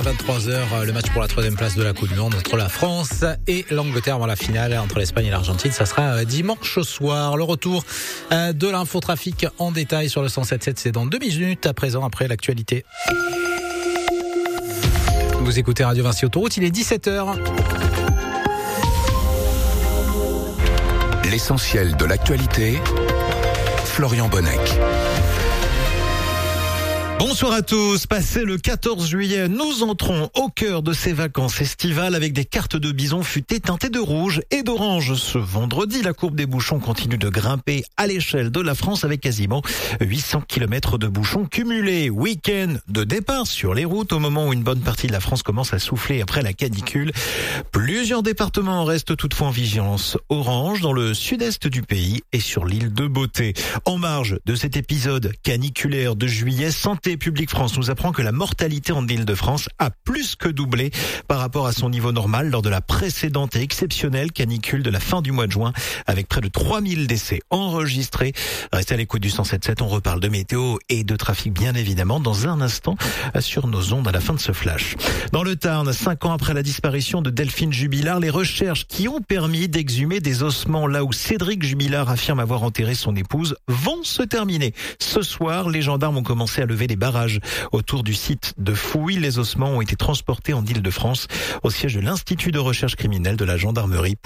23h, le match pour la 3e place de la Coupe du Monde entre la France et l'Angleterre avant la finale entre l'Espagne et l'Argentine. Ça sera dimanche soir. Le retour de l'infotrafic en détail sur le 107.7, c'est dans 2 minutes à présent après l'actualité. Vous écoutez Radio Vinci Autoroute, il est 17h. L'essentiel de l'actualité, Florian Bonnec. Bonsoir à tous. Passé le 14 juillet, nous entrons au cœur de ces vacances estivales avec des cartes de bison futées teintées de rouge et d'orange. Ce vendredi, la courbe des bouchons continue de grimper à l'échelle de la France avec quasiment 800 km de bouchons cumulés. Week-end de départ sur les routes au moment où une bonne partie de la France commence à souffler après la canicule. Plusieurs départements restent toutefois en vigilance orange dans le sud-est du pays et sur l'île de Beauté. En marge de cet épisode caniculaire de juillet, Santé publique France nous apprend que la mortalité en Île-de-France a plus que doublé par rapport à son niveau normal lors de la précédente et exceptionnelle canicule de la fin du mois de juin, avec près de 3000 décès enregistrés. Restez à l'écoute du 107.7, on reparle de météo et de trafic bien évidemment dans un instant sur nos ondes à la fin de ce flash. Dans le Tarn, 5 ans après la disparition de Delphine Jubilard, les recherches qui ont permis d'exhumer des ossements là où Cédric Jubilard affirme avoir enterré son épouse vont se terminer. Ce soir, les gendarmes ont commencé à lever les barrages autour du site de fouilles. Les ossements ont été transportés en Île-de-France au siège de l'Institut de recherche criminelle de la gendarmerie.